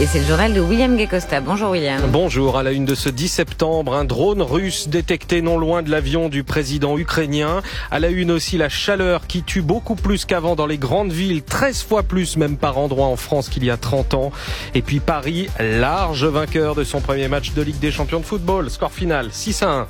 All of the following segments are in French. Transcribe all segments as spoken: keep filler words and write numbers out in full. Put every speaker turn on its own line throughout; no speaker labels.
Et c'est le journal de William Guécosta. Bonjour William.
Bonjour. À la une de ce dix septembre, un drone russe détecté non loin de l'avion du président ukrainien. À la une aussi, la chaleur qui tue beaucoup plus qu'avant dans les grandes villes, treize fois plus même par endroit en France qu'il y a trente ans. Et puis Paris, large vainqueur de son premier match de Ligue des champions de football. Score final, six à un.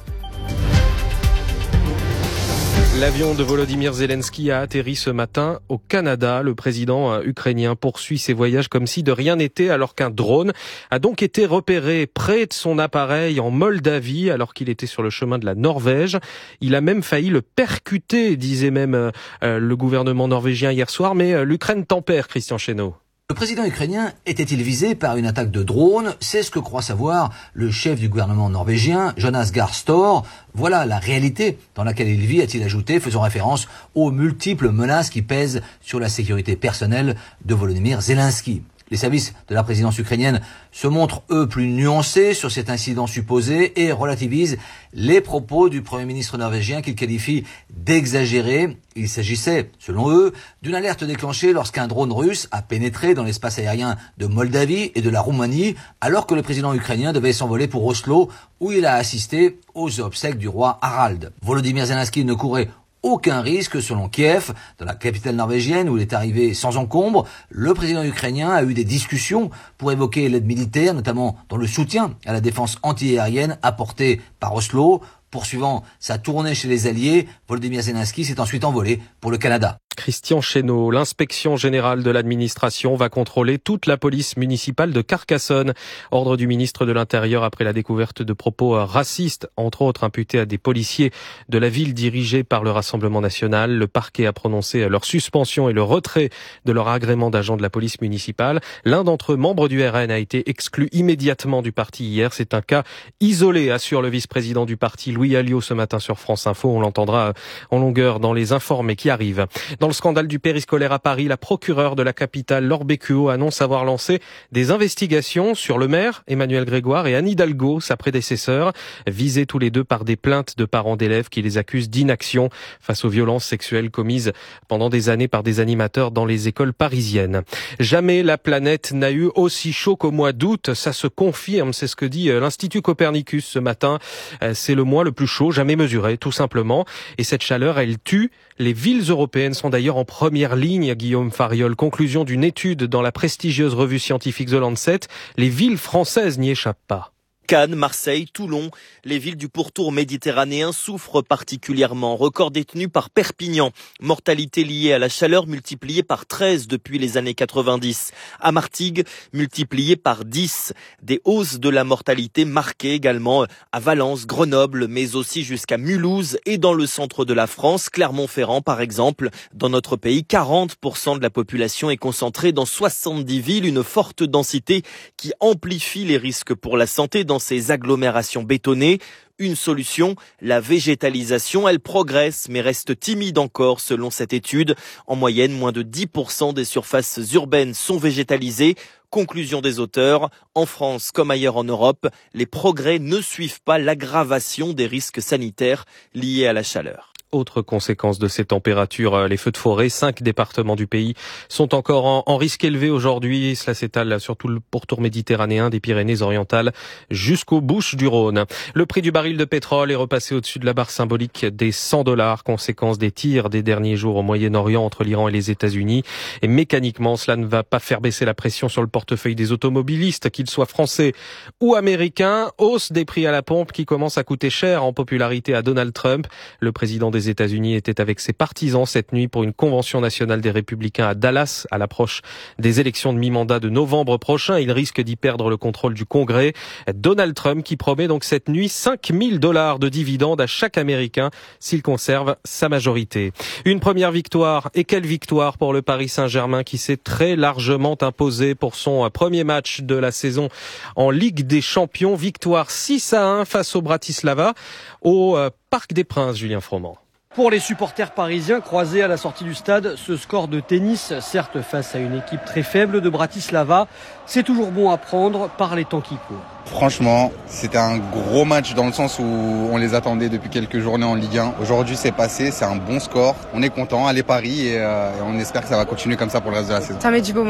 L'avion de Volodymyr Zelensky a atterri ce matin au Canada. Le président ukrainien poursuit ses voyages comme si de rien n'était, alors qu'un drone a donc été repéré près de son appareil en Moldavie alors qu'il était sur le chemin de la Norvège. Il a même failli le percuter, disait même euh, le gouvernement norvégien hier soir, mais euh, l'Ukraine tempère, Christian Chesneau.
Le président ukrainien était-il visé par une attaque de drone? C'est ce que croit savoir le chef du gouvernement norvégien, Jonas Gahr Store. Voilà la réalité dans laquelle il vit, a-t-il ajouté, faisant référence aux multiples menaces qui pèsent sur la sécurité personnelle de Volodymyr Zelensky. Les services de la présidence ukrainienne se montrent, eux, plus nuancés sur cet incident supposé et relativisent les propos du Premier ministre norvégien qu'ils qualifient d'exagérés. Il s'agissait, selon eux, d'une alerte déclenchée lorsqu'un drone russe a pénétré dans l'espace aérien de Moldavie et de la Roumanie, alors que le président ukrainien devait s'envoler pour Oslo, où il a assisté aux obsèques du roi Harald. Volodymyr Zelensky ne courait aucun risque selon Kiev. Dans la capitale norvégienne où il est arrivé sans encombre, le président ukrainien a eu des discussions pour évoquer l'aide militaire, notamment dans le soutien à la défense antiaérienne apportée par Oslo. Poursuivant sa tournée chez les Alliés, Volodymyr Zelensky s'est ensuite envolé pour le Canada.
Christian Chesneau, l'inspection générale de l'administration va contrôler toute la police municipale de Carcassonne. Ordre du ministre de l'Intérieur après la découverte de propos racistes, entre autres imputés à des policiers de la ville dirigée par le Rassemblement national. Le parquet a prononcé leur suspension et le retrait de leur agrément d'agent de la police municipale. L'un d'entre eux, membre du R N, a été exclu immédiatement du parti hier. C'est un cas isolé, assure le vice-président du parti, Louis Alliot, ce matin sur France Info. On l'entendra en longueur dans les informés qui arrivent. Dans le scandale du périscolaire à Paris, la procureure de la capitale, Laure Bécuot, annonce avoir lancé des investigations sur le maire, Emmanuel Grégoire, et Anne Hidalgo, sa prédécesseur, visés tous les deux par des plaintes de parents d'élèves qui les accusent d'inaction face aux violences sexuelles commises pendant des années par des animateurs dans les écoles parisiennes. Jamais la planète n'a eu aussi chaud qu'au mois d'août, ça se confirme, c'est ce que dit l'Institut Copernicus ce matin. C'est le mois le plus chaud jamais mesuré, tout simplement. Et cette chaleur, elle tue. Les villes européennes sont d'ailleurs en première ligne, Guillaume Fariol. Conclusion d'une étude dans la prestigieuse revue scientifique The Lancet. Les villes françaises n'y échappent pas.
Cannes, Marseille, Toulon, les villes du pourtour méditerranéen souffrent particulièrement. Record détenu par Perpignan. Mortalité liée à la chaleur multipliée par treize depuis les années quatre-vingt-dix. À Martigues, multipliée par dix. Des hausses de la mortalité marquées également à Valence, Grenoble, mais aussi jusqu'à Mulhouse et dans le centre de la France, Clermont-Ferrand par exemple. Dans notre pays, quarante pour cent de la population est concentrée dans soixante-dix villes, une forte densité qui amplifie les risques pour la santé dans ces agglomérations bétonnées. Une solution, la végétalisation, elle progresse mais reste timide encore selon cette étude. En moyenne, moins de dix pour cent des surfaces urbaines sont végétalisées. Conclusion des auteurs, en France comme ailleurs en Europe, les progrès ne suivent pas l'aggravation des risques sanitaires liés à la chaleur.
Autre conséquence de ces températures, les feux de forêt. Cinq départements du pays sont encore en, en risque élevé aujourd'hui. Cela s'étale sur tout le pourtour méditerranéen des Pyrénées-Orientales jusqu'aux Bouches-du-Rhône. Le prix du baril de pétrole est repassé au-dessus de la barre symbolique des cent dollars, conséquence des tirs des derniers jours au Moyen-Orient entre l'Iran et les États-Unis. Et mécaniquement, cela ne va pas faire baisser la pression sur le portefeuille des automobilistes, qu'ils soient français ou américains. Hausse des prix à la pompe qui commence à coûter cher en popularité à Donald Trump. Le président des États-Unis était avec ses partisans cette nuit pour une convention nationale des Républicains à Dallas à l'approche des élections de mi-mandat de novembre prochain. Il risque d'y perdre le contrôle du Congrès. Donald Trump qui promet donc cette nuit cinq mille dollars de dividendes à chaque Américain s'il conserve sa majorité. Une première victoire, et quelle victoire pour le Paris Saint-Germain qui s'est très largement imposé pour son premier match de la saison en Ligue des Champions. Victoire six à un face au Bratislava au Parc des Princes, Julien Froment.
Pour les supporters parisiens croisés à la sortie du stade, ce score de tennis, certes face à une équipe très faible de Bratislava, c'est toujours bon à prendre par les temps qui courent.
Franchement, c'était un gros match dans le sens où on les attendait depuis quelques journées en Ligue un. Aujourd'hui, c'est passé, c'est un bon score. On est content, allez Paris et, euh, et on espère que ça va continuer comme ça pour le reste de la saison.
Ça met du beau